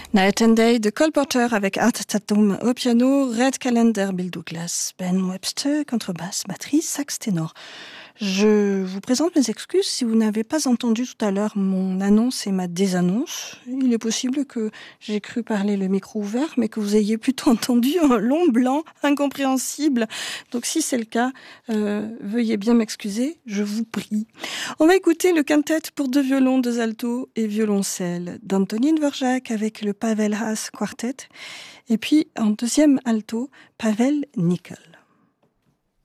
Night and Day de Cole Porter avec Art Tatum au piano, Red Calendar, Bill Douglas, Ben Webster, contrebasse, batterie, sax ténor. Je vous présente mes excuses si vous n'avez pas entendu tout à l'heure mon annonce et ma désannonce. Il est possible que j'ai cru parler le micro ouvert, mais que vous ayez plutôt entendu un long blanc incompréhensible. Donc si c'est le cas, veuillez bien m'excuser, je vous prie. On va écouter le quintet pour 2 violons, 2 altos et violoncelle d'Antonín Dvořák avec le Pavel Haas Quartet. Et puis en deuxième alto, Pavel Nickel.